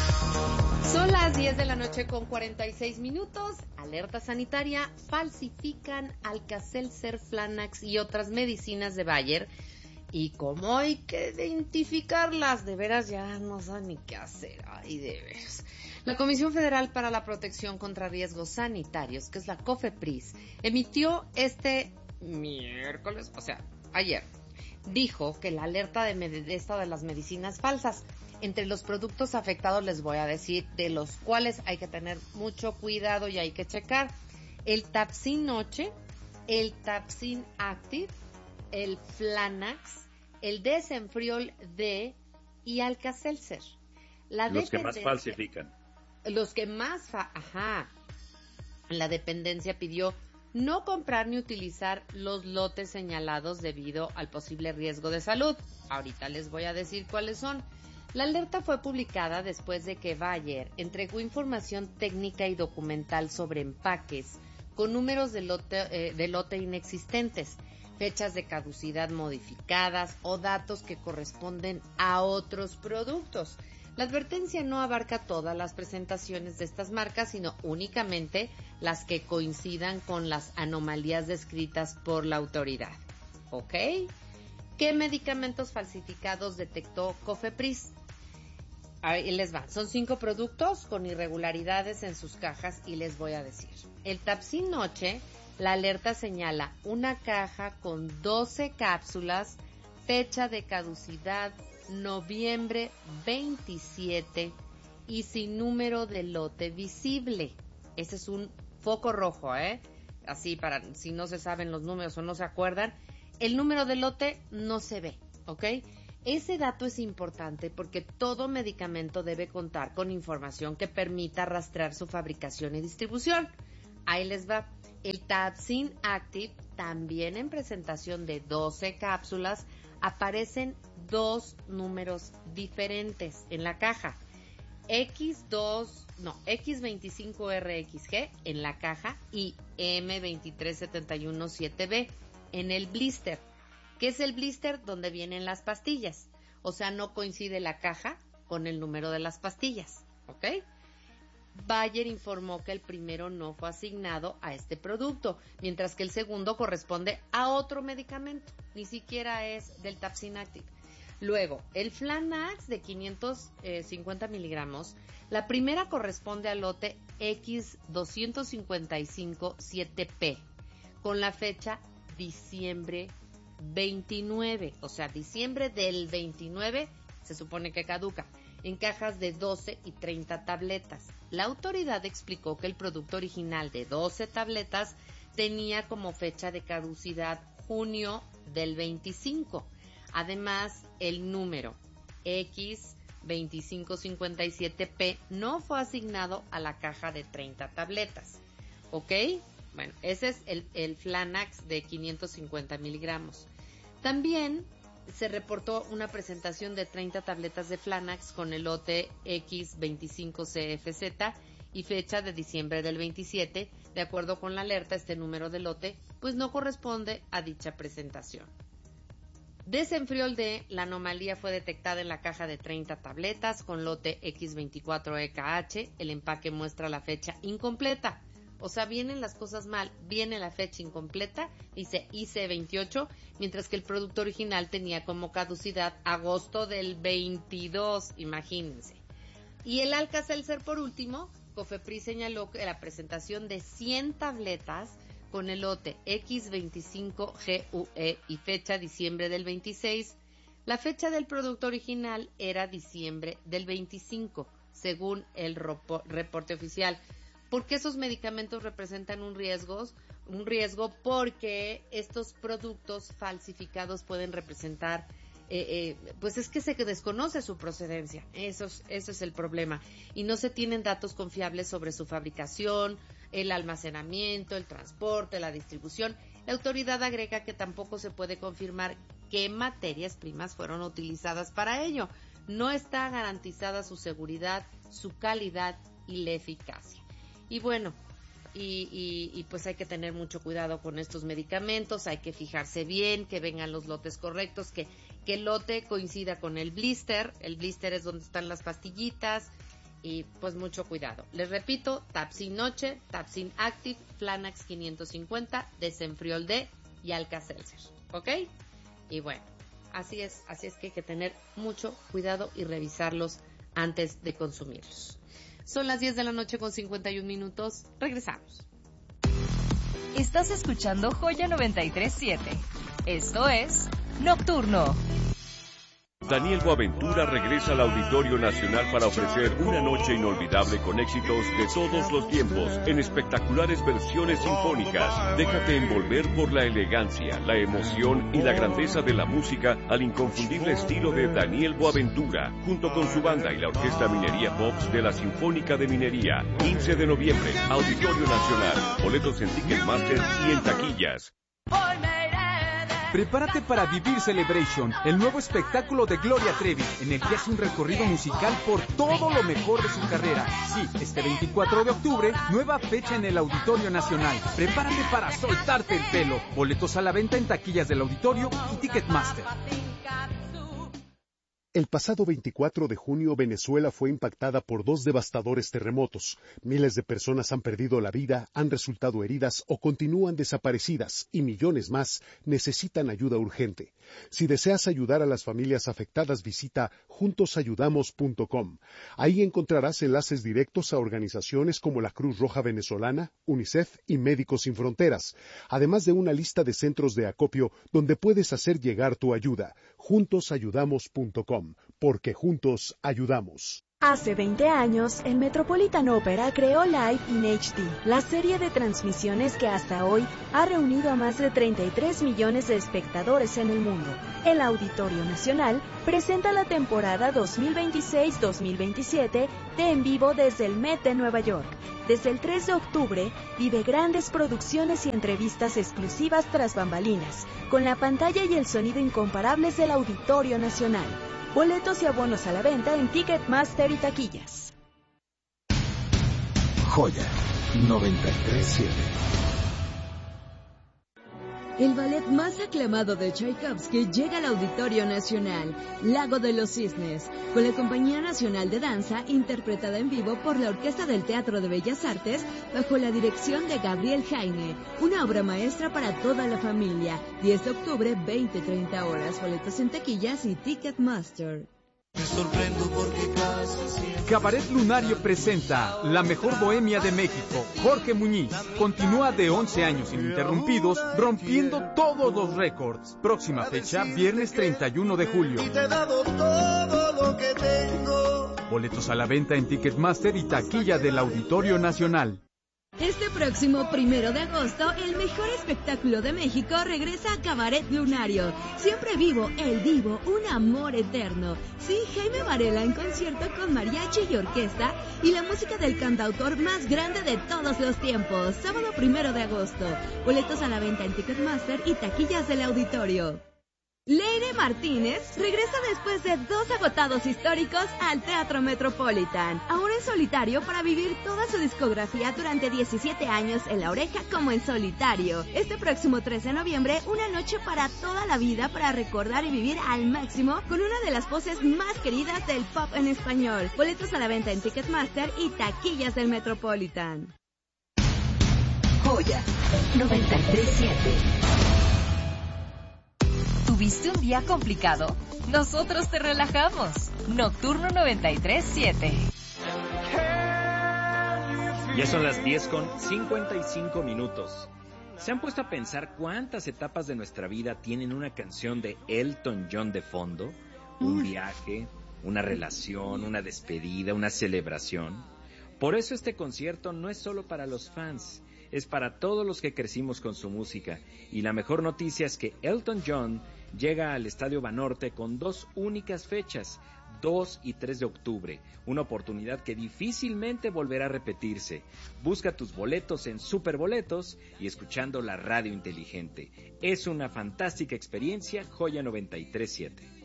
Son las 10 de la noche con 46 minutos. Alerta sanitaria: falsifican Alka-Seltzer, Flanax y otras medicinas de Bayer. Y como hay que identificarlas, de veras ya no saben ni qué hacer. Ay, de veras. La Comisión Federal para la Protección contra Riesgos Sanitarios, que es la COFEPRIS, emitió este miércoles, o sea, ayer, dijo que la alerta de esta de las medicinas falsas. Entre los productos afectados les voy a decir de los cuales hay que tener mucho cuidado y hay que checar: el Tapsin Noche, el Tapsin Active, el Flanax, el Desenfriol D y Alka-Seltzer. Los que más falsifican. Los que más la dependencia pidió no comprar ni utilizar los lotes señalados debido al posible riesgo de salud. Ahorita les voy a decir cuáles son. La alerta fue publicada después de que Bayer entregó información técnica y documental sobre empaques con números de lote inexistentes, fechas de caducidad modificadas o datos que corresponden a otros productos. La advertencia no abarca todas las presentaciones de estas marcas, sino únicamente las que coincidan con las anomalías descritas por la autoridad. ¿Ok? ¿Qué medicamentos falsificados detectó COFEPRIS? Ahí les va. Son 5 productos con irregularidades en sus cajas y les voy a decir. El Tapsin Noche, la alerta señala una caja con 12 cápsulas, fecha de caducidad noviembre 27 y sin número de lote visible. Ese es un foco rojo, así para si no se saben los números o no se acuerdan, el número de lote no se ve, ¿ok? Ese dato es importante porque todo medicamento debe contar con información que permita rastrear su fabricación y distribución. Ahí les va. El Tapsin Active, también en presentación de 12 cápsulas, aparecen 2 números diferentes en la caja. X25RXG en la caja y M23717B en el blister. ¿Qué es el blister? Donde vienen las pastillas. O sea, no coincide la caja con el número de las pastillas. ¿Ok? Bayer informó que el primero no fue asignado a este producto, mientras que el segundo corresponde a otro medicamento. Ni siquiera es del Tapsin Active. Luego, el Flanax de 550 miligramos, la primera corresponde al lote X255-7P, con la fecha diciembre 29, o sea, diciembre del 29 se supone que caduca, en cajas de 12 y 30 tabletas. La autoridad explicó que el producto original de 12 tabletas tenía como fecha de caducidad junio del 25. Además, el número X2557P no fue asignado a la caja de 30 tabletas. ¿Ok? Bueno, ese es el Flanax de 550 miligramos. También se reportó una presentación de 30 tabletas de Flanax con el lote X25CFZ y fecha de diciembre del 27. De acuerdo con la alerta, este número de lote pues no corresponde a dicha presentación. Desenfriol D, la anomalía fue detectada en la caja de 30 tabletas con lote X24EKH. El empaque muestra la fecha incompleta. O sea, vienen las cosas mal, viene la fecha incompleta, dice IC28, mientras que el producto original tenía como caducidad agosto del 22, imagínense. Y el Alka-Seltzer, por último, COFEPRIS señaló que la presentación de 100 tabletas con el lote X25GUE y fecha diciembre del 26, la fecha del producto original era diciembre del 25, según el reporte oficial. ¿Por qué esos medicamentos representan un riesgo? Porque estos productos falsificados pueden representar, pues es que se desconoce su procedencia. Eso es el problema. Y no se tienen datos confiables sobre su fabricación, el almacenamiento, el transporte, la distribución. La autoridad agrega que tampoco se puede confirmar qué materias primas fueron utilizadas para ello. No está garantizada su seguridad, su calidad y la eficacia. Y bueno, y pues hay que tener mucho cuidado con estos medicamentos, hay que fijarse bien, que vengan los lotes correctos, que el lote coincida con el blister es donde están las pastillitas, y pues mucho cuidado. Les repito, Tapsin Noche, Tapsin Active, Flanax 550, Desenfriol D y Alka-Seltzer, ¿ok? Y bueno, así es que hay que tener mucho cuidado y revisarlos antes de consumirlos. Son las 10 de la noche con 51 minutos, regresamos. Estás escuchando Joya 93.7. Esto es Nocturno. Daniel Boaventura regresa al Auditorio Nacional para ofrecer una noche inolvidable con éxitos de todos los tiempos en espectaculares versiones sinfónicas. Déjate envolver por la elegancia, la emoción y la grandeza de la música al inconfundible estilo de Daniel Boaventura, junto con su banda y la Orquesta Minería Pops de la Sinfónica de Minería. 15 de noviembre, Auditorio Nacional. Boletos en Ticketmaster y en taquillas. Prepárate para vivir Celebration, el nuevo espectáculo de Gloria Trevi, en el que hace un recorrido musical por todo lo mejor de su carrera. Sí, este 24 de octubre, nueva fecha en el Auditorio Nacional. Prepárate para soltarte el pelo. Boletos a la venta en taquillas del Auditorio y Ticketmaster. El pasado 24 de junio, Venezuela fue impactada por 2 devastadores terremotos. Miles de personas han perdido la vida, han resultado heridas o continúan desaparecidas, y millones más necesitan ayuda urgente. Si deseas ayudar a las familias afectadas, visita juntosayudamos.com. Ahí encontrarás enlaces directos a organizaciones como la Cruz Roja Venezolana, UNICEF y Médicos Sin Fronteras, además de una lista de centros de acopio donde puedes hacer llegar tu ayuda. Juntosayudamos.com. Porque juntos ayudamos. Hace 20 años, el Metropolitan Opera creó Live in HD, la serie de transmisiones que hasta hoy ha reunido a más de 33 millones de espectadores en el mundo. El Auditorio Nacional presenta la temporada 2026-2027 de En Vivo desde el Met de Nueva York. Desde el 3 de octubre, vive grandes producciones y entrevistas exclusivas tras bambalinas, con la pantalla y el sonido incomparables del Auditorio Nacional. Boletos y abonos a la venta en Ticketmaster y taquillas. Joya 93.7. El ballet más aclamado de Tchaikovsky llega al Auditorio Nacional, Lago de los Cisnes, con la Compañía Nacional de Danza, interpretada en vivo por la Orquesta del Teatro de Bellas Artes, bajo la dirección de Gabriel Jaime. Una obra maestra para toda la familia. 10 de octubre, 20-30 horas. Boletos en taquillas y Ticketmaster. Me sorprendo porque casi siempre... Cabaret Lunario presenta La Mejor Bohemia de México. Jorge Muñiz continúa de 11 años ininterrumpidos, rompiendo todos los récords. Próxima fecha, viernes 31 de julio. Y te he dado todo lo que tengo. Boletos a la venta en Ticketmaster y taquilla del Auditorio Nacional. Este próximo 1 de agosto, el mejor espectáculo de México regresa a Cabaret Lunario. Siempre vivo, el divo, un amor eterno. Sí, Jaime Varela en concierto con mariachi y orquesta y la música del cantautor más grande de todos los tiempos. Sábado 1 de agosto. Boletos a la venta en Ticketmaster y taquillas del Auditorio. Leire Martínez regresa después de 2 agotados históricos al Teatro Metropolitan, ahora en solitario para vivir toda su discografía durante 17 años en La Oreja como en solitario. Este próximo 3 de noviembre, una noche para toda la vida para recordar y vivir al máximo con una de las voces más queridas del pop en español. Boletos a la venta en Ticketmaster y taquillas del Metropolitan. Joya 93.7. ¿Tuviste un día complicado? Nosotros te relajamos. Nocturno 93.7. Ya son las 10:55 minutos. ¿Se han puesto a pensar cuántas etapas de nuestra vida tienen una canción de Elton John de fondo? Un viaje, una relación, una despedida, una celebración. Por eso este concierto no es solo para los fans, es para todos los que crecimos con su música. Y la mejor noticia es que Elton John llega al Estadio Banorte con 2 únicas fechas, 2 y 3 de octubre, una oportunidad que difícilmente volverá a repetirse. Busca tus boletos en Superboletos y escuchando la radio inteligente. Es una fantástica experiencia, Joya 93.7.